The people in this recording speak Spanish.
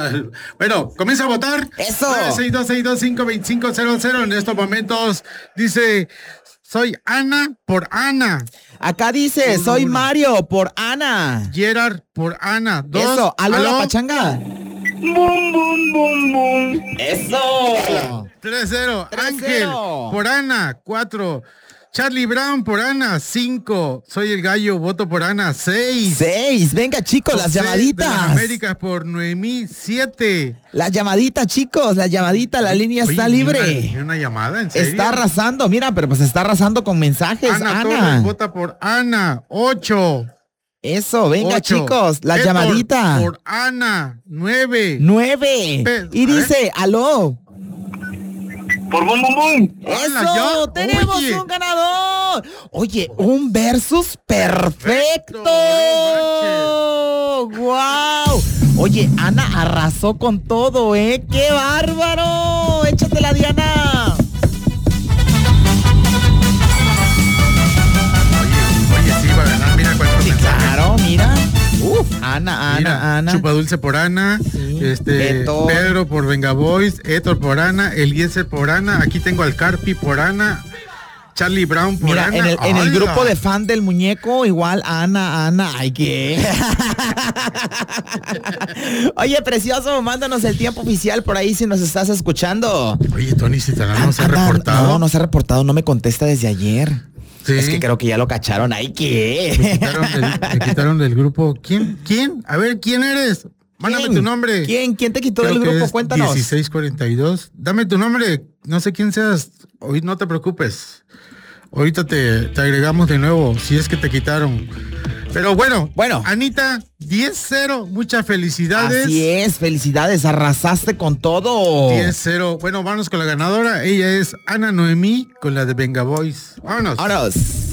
Bueno, comienza a votar. ¡Eso! 962-625-2500. En estos momentos dice, soy Ana por Ana. Acá dice, soy Mario por Ana. Gerard por Ana. 2. Eso, aló, la pachanga. Bum, bum, bum, bum. Eso. 3-0. 3-0. Ángel por Ana. 4. Charlie Brown por Ana. 5. Soy el gallo, voto por Ana. 6. 6. Venga, chicos, las José llamaditas. de las Américas por Noemí. 7. Las llamaditas, chicos, la llamadita, la línea está libre. ¿Ni una llamada? ¿En serio? Está arrasando, mira, pero pues está arrasando con mensajes, Ana Ana. Torres vota por Ana. 8. Eso, venga, 8. chicos, la Héctor llamadita. por Ana. 9. 9. Y dice, aló. Por bum, bum, bum. ¡Eso! ¡Tenemos un ganador! Oye, un versus perfecto. ¡Guau! Oye, Ana arrasó con todo, ¿eh? ¡Qué bárbaro! ¡Échatela, Diana! Oye, sí, va a ganar. Mira cuántos Sí, mensajes. claro, mira. Uf, Ana. Chupa Dulce por Ana, Sí. Héctor. Pedro por Venga Boys, Héctor por Ana, Eliezer por Ana, aquí tengo al Carpi por Ana, Charlie Brown por Mira, Ana. en el ¡Hala! grupo de fan del muñeco, igual Ana, ay, ¿qué? Oye, precioso, mándanos el tiempo oficial por ahí si nos estás escuchando. Oye, Tony Citalán no se ha Ana, reportado. no se ha reportado, no me contesta desde ayer. Sí. Es que creo que ya lo cacharon, ay, Me ¿qué? quitaron del grupo. ¿Quién? A ver, ¿quién eres? Mándame tu nombre. ¿Quién te quitó Creo del que grupo? es Cuéntanos. 1642. Dame tu nombre. No sé quién seas. Hoy no te preocupes. Ahorita te agregamos de nuevo, si es que te quitaron. Pero bueno, Anita, 10-0, muchas felicidades. Así es, felicidades, arrasaste con todo. 10-0. Bueno, vamos con la ganadora. Ella es Ana Noemí con la de Venga Boys. Vámonos. Vámonos.